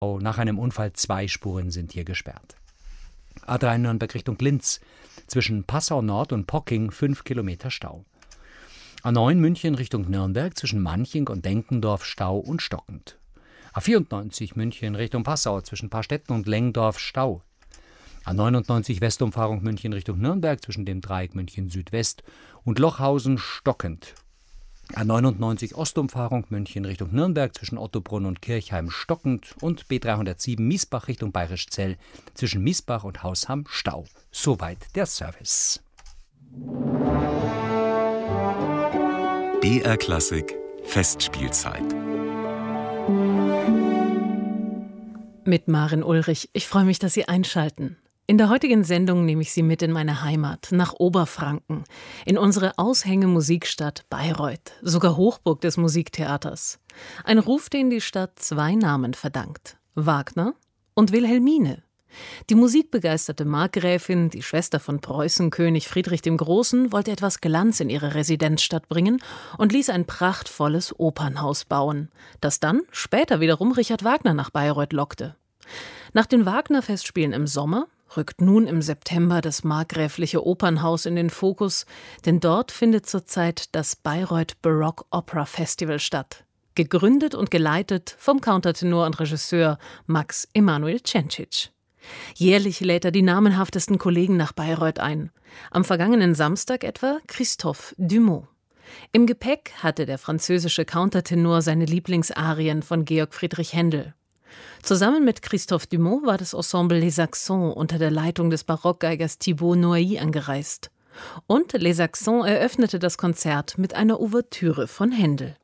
Nach einem Unfall 2 Spuren sind hier gesperrt. A3 Nürnberg Richtung Linz. Zwischen Passau Nord und Pocking 5 Kilometer Stau. A9 München Richtung Nürnberg zwischen Manching und Denkendorf Stau und stockend. A94 München Richtung Passau zwischen Paarstetten und Lengdorf Stau. A99 Westumfahrung München Richtung Nürnberg zwischen dem Dreieck München Südwest und Lochhausen stockend. A99 Ostumfahrung München Richtung Nürnberg zwischen Ottobrunn und Kirchheim stockend und B307 Miesbach Richtung Bayerischzell zwischen Miesbach und Hausham Stau. Soweit der Service. BR Klassik Festspielzeit. Mit Maren Ulrich. Ich freue mich, dass Sie einschalten. In der heutigen Sendung nehme ich Sie mit in meine Heimat, nach Oberfranken, in unsere Aushängemusikstadt Bayreuth, sogar Hochburg des Musiktheaters. Ein Ruf, den die Stadt 2 Namen verdankt: Wagner und Wilhelmine. Die musikbegeisterte Markgräfin, die Schwester von Preußenkönig Friedrich dem Großen, wollte etwas Glanz in ihre Residenzstadt bringen und ließ ein prachtvolles Opernhaus bauen, das dann später wiederum Richard Wagner nach Bayreuth lockte. Nach den Wagner-Festspielen im Sommer rückt nun im September das markgräfliche Opernhaus in den Fokus, denn dort findet zurzeit das Bayreuth Baroque Opera Festival statt. Gegründet und geleitet vom Countertenor und Regisseur Max Emanuel Cencic. Jährlich lädt er die namenhaftesten Kollegen nach Bayreuth ein. Am vergangenen Samstag etwa Christophe Dumont. Im Gepäck hatte der französische Countertenor seine Lieblingsarien von Georg Friedrich Händel. Zusammen mit Christophe Dumont war das Ensemble Les Saxons unter der Leitung des Barockgeigers Thibaut Noailly angereist. Und Les Saxons eröffnete das Konzert mit einer Ouvertüre von Händel.